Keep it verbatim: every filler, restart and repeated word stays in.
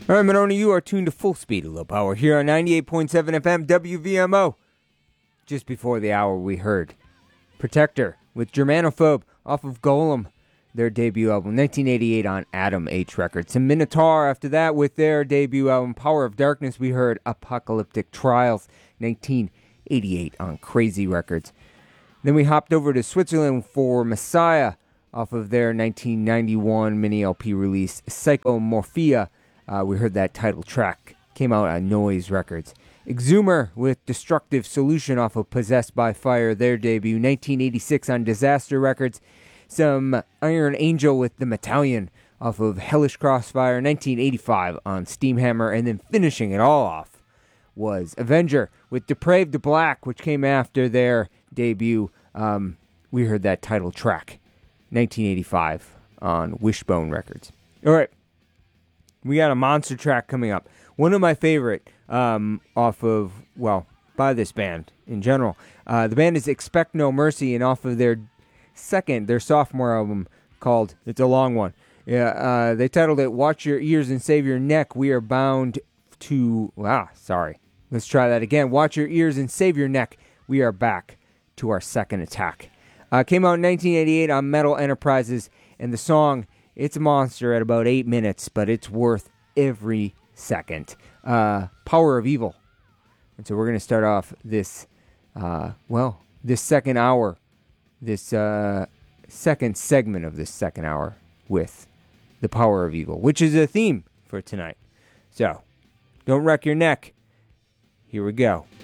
All right, Monona, you are tuned to Full Speed of Low Power here on ninety-eight point seven F M W V M O. Just before the hour, we heard Protector with Germanophobe off of Golem, their debut album, nineteen eighty-eight on Adam H Records. And Minotaur after that with their debut album, Power of Darkness, we heard Apocalyptic Trials, nineteen eighty-eight on Crazy Records. Then we hopped over to Switzerland for Messiah off of their nineteen ninety-one mini L P release, Psychomorphia. Uh, we heard that title track. Came out on Noise Records. Exhumer with Destructive Solution off of Possessed by Fire, their debut, nineteen eighty-six on Disaster Records. Some Iron Angel with The Metallion off of Hellish Crossfire, nineteen eighty-five on Steamhammer. And then finishing it all off was Avenger with Depraved Black, which came after their debut. Um, we heard that title track, nineteen eighty-five on Wishbone Records. All right. We got a monster track coming up. One of my favorite um, off of, well, by this band in general. Uh, the band is Expect No Mercy, and off of their second, their sophomore album called, it's a long one. Yeah, uh, they titled it Watch Your Ears and Save Your Neck. We are bound to, ah, sorry. Let's try that again. Watch your ears and save your neck. We are back to our second attack. Uh, came out in nineteen eighty-eight on Metal Enterprises, and the song, it's a monster at about eight minutes, but it's worth every second. Uh, Power of Evil. And so we're going to start off this, uh, well, this second hour, this uh, second segment of this second hour with The Power of Evil, which is a theme for tonight. So, don't wreck your neck. Here we go.